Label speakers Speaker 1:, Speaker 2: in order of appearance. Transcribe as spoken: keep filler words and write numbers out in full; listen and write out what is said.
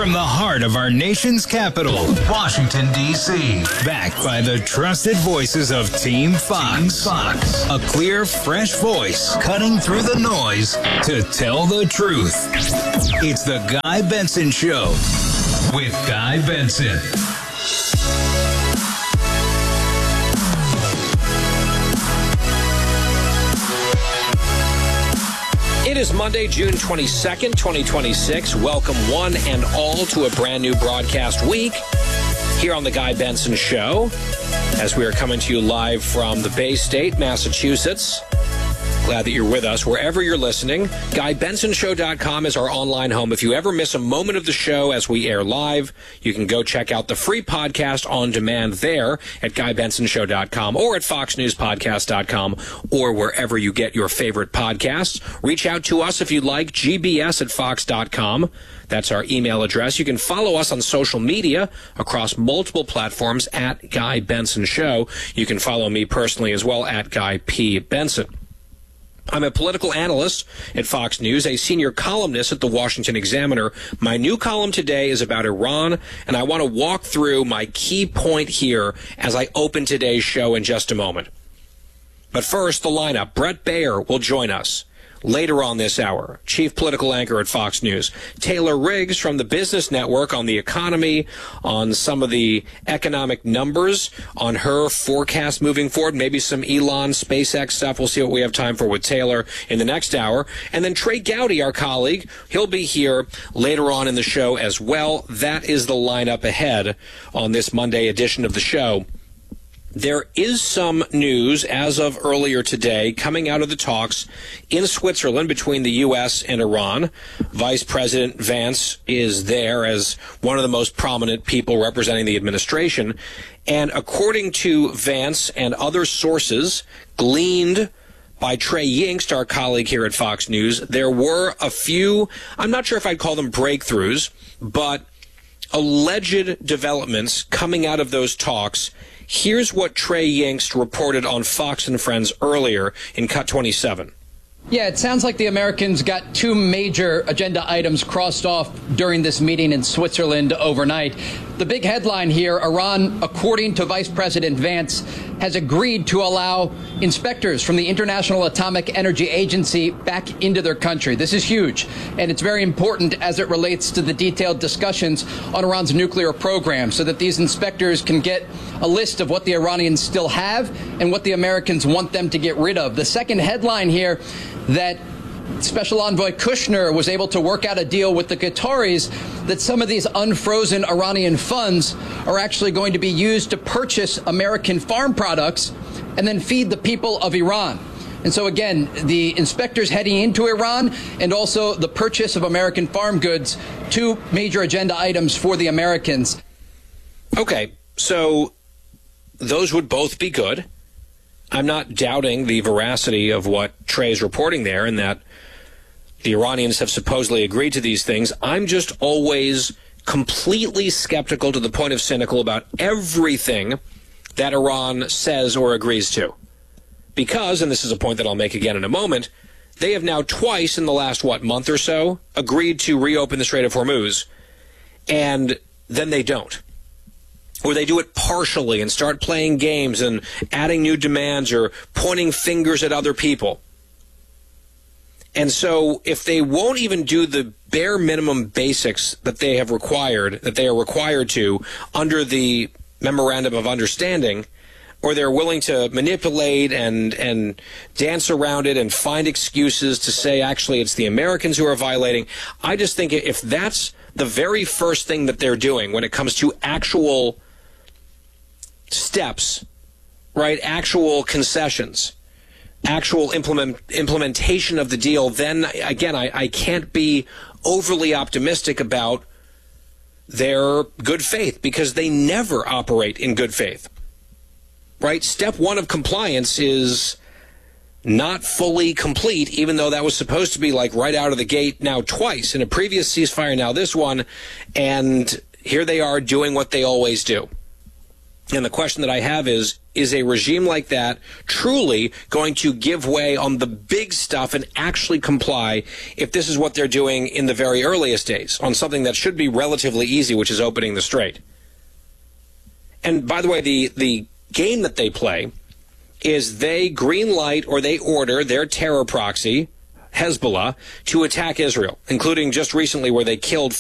Speaker 1: From the heart of our nation's capital, Washington, D C Backed by the trusted voices of Team Fox. Team Fox. A clear, fresh voice cutting through the noise to tell the truth. It's the Guy Benson Show with Guy Benson.
Speaker 2: It is Monday, June twenty-second, twenty twenty-six. Welcome one and all to a brand new broadcast week here on the Guy Benson Show, as we are coming to you live from the Bay State, Massachusetts. Glad that you're with us wherever you're listening. Guy Benson Show dot com is our online home. If you ever miss a moment of the show as we air live, you can go check out the free podcast on demand there at Guy Benson Show dot com or at Fox News Podcast dot com or wherever you get your favorite podcasts. Reach out to us if you'd like, G B S at Fox dot com. That's our email address. You can follow us on social media across multiple platforms at Guy Benson Show. You can follow me personally as well at Guy P. Benson. I'm a political analyst at Fox News, a senior columnist at the Washington Examiner. My new column today is about Iran, and I want to walk through my key point here as I open today's show in just a moment. But first, the lineup. Bret Baier will join us later on this hour, chief political anchor at Fox News. Taylor Riggs from the Business Network on the economy, on some of the economic numbers, on her forecast moving forward, maybe some Elon, SpaceX stuff. We'll see what we have time for with Taylor in the next hour. And then Trey Gowdy, our colleague, he'll be here later on in the show as well. That is the lineup ahead on this Monday edition of the show. There is some news as of earlier today coming out of the talks in Switzerland between the U S and Iran. Vice President Vance is there as one of the most prominent people representing the administration. And according to Vance and other sources gleaned by Trey Yingst, our colleague here at Fox News, there were a few, I'm not sure if I'd call them breakthroughs, but alleged developments coming out of those talks. Here's what Trey Yingst reported on Fox and Friends earlier in Cut twenty-seven.
Speaker 3: Yeah, it sounds like the Americans got two major agenda items crossed off during this meeting in Switzerland overnight. The big headline here, Iran, according to Vice President Vance, has agreed to allow inspectors from the International Atomic Energy Agency back into their country. This is huge, and it's very important as it relates to the detailed discussions on Iran's nuclear program, so that these inspectors can get a list of what the Iranians still have and what the Americans want them to get rid of. The second headline here, that Special Envoy Kushner was able to work out a deal with the Qataris that some of these unfrozen Iranian funds are actually going to be used to purchase American farm products and then feed the people of Iran. And so, again, the inspectors heading into Iran and also the purchase of American farm goods, two major agenda items for the Americans.
Speaker 2: Okay, so those would both be good. I'm not doubting the veracity of what Trey's reporting there and that the Iranians have supposedly agreed to these things. I'm just always completely skeptical to the point of cynical about everything that Iran says or agrees to. Because, and this is a point that I'll make again in a moment, they have now twice in the last, what, month or so, agreed to reopen the Strait of Hormuz, and then they don't. Or they do it partially and start playing games and adding new demands or pointing fingers at other people. And so if they won't even do the bare minimum basics that they have required, that they are required to under the Memorandum of Understanding, or they're willing to manipulate and, and dance around it and find excuses to say, actually, it's the Americans who are violating, I just think if that's the very first thing that they're doing when it comes to actual steps, right, actual concessions, actual implement, implementation of the deal, then, again, I, I can't be overly optimistic about their good faith, because they never operate in good faith, right? Step one of compliance is not fully complete, even though that was supposed to be like right out of the gate now twice, in a previous ceasefire, now this one, and here they are doing what they always do. And the question that I have is, is a regime like that truly going to give way on the big stuff and actually comply if this is what they're doing in the very earliest days on something that should be relatively easy, which is opening the strait? And by the way, the, the game that they play is they green light or they order their terror proxy, Hezbollah, to attack Israel, including just recently where they killed